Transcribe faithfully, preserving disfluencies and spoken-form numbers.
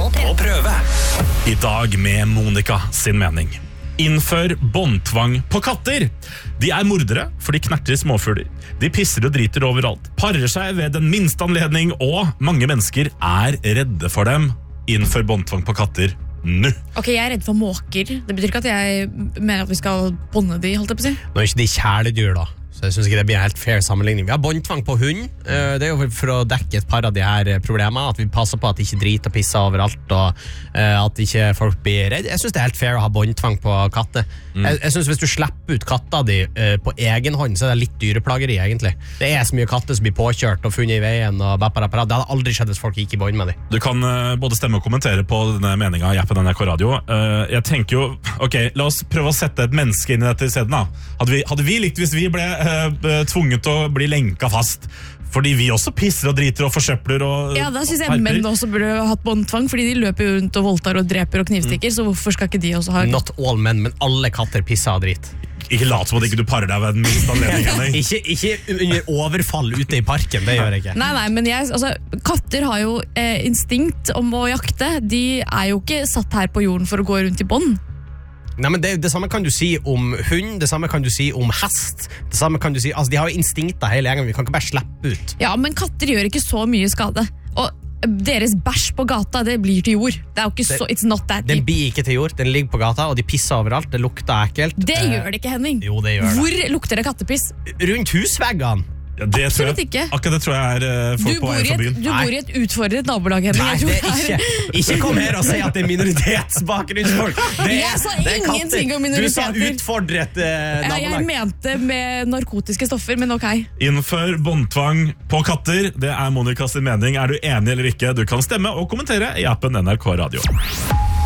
På prøve. I dag med Monica sin mening. Innfør båndtvang på katter. De er mordere, for de knerter i småfugler. De pisser og driter overalt. Parer seg ved den minste anledning, og mange mennesker er redde for dem. Innfør båndtvang på katter nå. Ok, jeg er redd for måker. Det betyr ikke at jeg mener at vi skal bånde de, holdt jeg på å si. Nå er ikke de kjæledyr da, så jeg synes ikke det blir en helt fair sammenligning. Vi har båndtvang på hund. Det er jo for å dekke et par av de her problemene, at vi passer på at de ikke driter og pisser overalt, og at ikke folk blir redde. Jeg synes det er helt fair å ha båndtvang på katter. Mm. Jeg, jeg synes hvis du slipper ut katta di på egen hånd, så er det litt dyreplageri egentlig. Det er så mye katter som blir påkjørt og funnet i veien, og bapparappara. Det hadde aldri skjedd hvis folk gikk i bånd med dem. Du kan både stemme og kommentere på denne meningen i appen N R K Radio. Jeg tenker jo, ok, la oss prøve å sette et menneske inn i dette i stedet da. Hadde vi, hadde vi likt hvis vi ble tvunget til å bli lenka fast fordi vi også pisser og driter og forsøpler og ja, da synes jeg menn også burde ha hatt båndtvang, fordi de løper jo rundt og voldtar og dreper og knivstikker, mm. så hvorfor skal ikke de også ha Not all men, men alle katter pisser og drit. Ikke lat som at ikke du parer deg ved den minste anledningen. ikke, ikke under overfall ute i parken, det gjør jeg ikke. Nei, nei, men jeg, altså, katter har jo eh, instinkt om å jakte. De er jo ikke satt her på jorden for å gå rundt i bånd. Nei, men det, det samme kan du si om hund, det samme kan du si om hest, det samme kan du si, altså de har jo instinkter hele gjengen, vi kan ikke bare slippe ut. Ja, men katter gjør ikke så mye skade, og deres bæsj på gata, det blir til jord. Det er jo ikke det, så, it's not that deep. Den blir ikke til jord, den ligger på gata, og de pisser overalt, det lukter ekkelt. Det eh, gjør det ikke, Henning. Jo, det gjør det. Hvor lukter det kattepiss? Rundt husveggene. Ja, det Absolutt tror jeg, ikke. Akkurat det tror jeg er uh, folk på vei fra byen. Du bor i et utfordret nabolag, Henning. Nei, det er ikke. Ikke kom her og si at det er minoritetsbakgrunnsfolk. Det, jeg sa ingenting om minoriteter. Du sa utfordret uh, nabolag. Ja, jeg mente med narkotiske stoffer, men ok. Innfør båndtvang på katter. Det er Monica sin mening. Er du enig eller ikke? Du kan stemme og kommentere i appen N R K Radio.